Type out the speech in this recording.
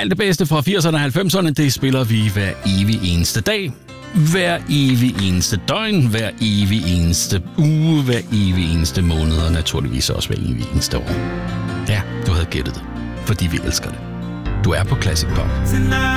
Alt det bedste fra 80'erne og 90'erne, det spiller vi hver evig eneste dag. Hver evig eneste døgn, hver evig eneste uge, hver evig eneste måned, og naturligvis også hver evig eneste år. Ja, du havde gættet det, fordi vi elsker det. Du er på Classic Pop.